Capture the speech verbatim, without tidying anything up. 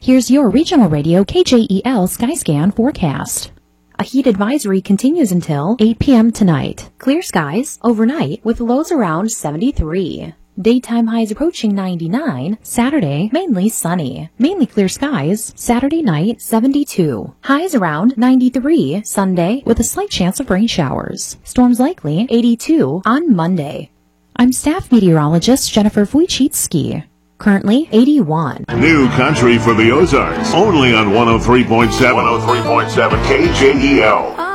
Here's your regional radio K J E L Skyscan forecast. A heat advisory continues until eight p m tonight. Clear skies overnight with lows around seventy-three. Daytime highs approaching ninety-nine. Saturday, mainly sunny. Mainly clear skies. Saturday night, seventy-two. Highs around ninety-three. Sunday, with a slight chance of rain showers. Storms likely, eighty-two on Monday. I'm staff meteorologist Jennifer Wojcicki. Currently, eighty-one. New country for the Ozarks. Only on one oh three point seven. one oh three point seven K J E L.